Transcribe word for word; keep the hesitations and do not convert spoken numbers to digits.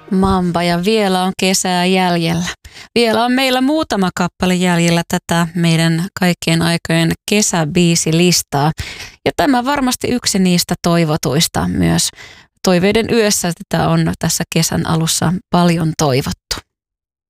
Mamba ja vielä on kesää jäljellä. Vielä on meillä muutama kappale jäljellä tätä meidän kaikkien aikojen kesäbiisilistaa. Ja tämä varmasti yksi niistä toivotuista myös. Toiveiden yössä tätä on tässä kesän alussa paljon toivottu.